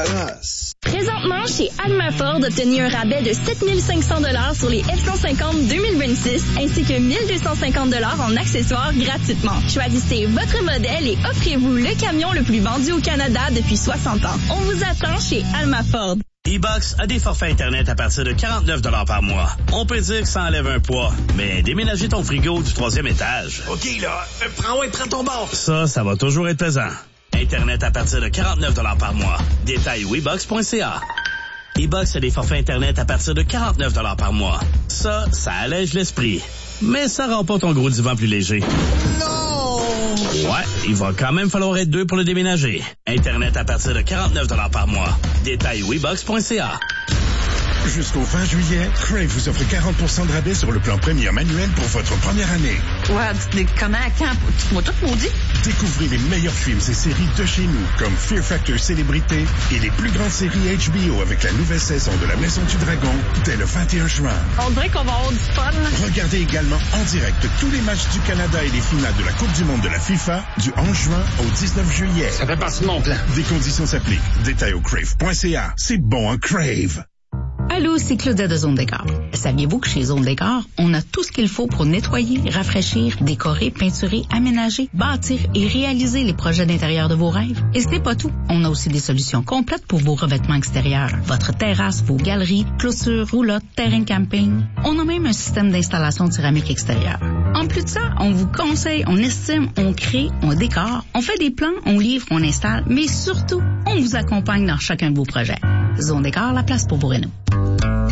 race. Présentement, chez Alma Ford, obtenez un rabais de 7 500 $ sur les F-150 2026 ainsi que 1 250 $ en accessoires gratuitement. Choisissez votre modèle et offrez-vous le camion le plus vendu au Canada depuis 60 ans. On vous attend chez Alma Ford. E-Box a des forfaits Internet à partir de 49 $ par mois. On peut dire que ça enlève un poids, mais déménager ton frigo du 3e étage... OK, là, prends ton bord. Ça va toujours être pesant. Internet à partir de 49 $ par mois. Détail webox.ca. E-Box a des forfaits Internet à partir de 49 $ par mois. Ça allège l'esprit. Mais ça rend pas ton gros divan plus léger. Non! Ouais, il va quand même falloir être deux pour le déménager. Internet à partir de 49 $ par mois. Détail webox.ca. Jusqu'au 20 juillet, Crave vous offre 40% de rabais sur le plan Premium annuel pour votre première année. Ouais, dites-le comment, quand? Tu m'as tout maudit? Découvrez les meilleurs films et séries de chez nous, comme Fear Factor Célébrité et les plus grandes séries HBO avec la nouvelle saison de La Maison du Dragon dès le 21 juin. On dirait qu'on va avoir du fun. Regardez également en direct tous les matchs du Canada et les finales de la Coupe du monde de la FIFA du 11 juin au 19 juillet. Ça fait partie de mon plan. Des conditions s'appliquent. Détails au crave.ca. C'est bon, un Crave. Allô, c'est Claudette de Zone Décor. Saviez-vous que chez Zone Décor, on a tout ce qu'il faut pour nettoyer, rafraîchir, décorer, peinturer, aménager, bâtir et réaliser les projets d'intérieur de vos rêves? Et ce n'est pas tout. On a aussi des solutions complètes pour vos revêtements extérieurs. Votre terrasse, vos galeries, clôtures, roulottes, terrain camping. On a même un système d'installation de céramique extérieure. En plus de ça, on vous conseille, on estime, on crée, on décore, on fait des plans, on livre, on installe, mais surtout, on vous accompagne dans chacun de vos projets. Zone Décor, la place pour vous rénover.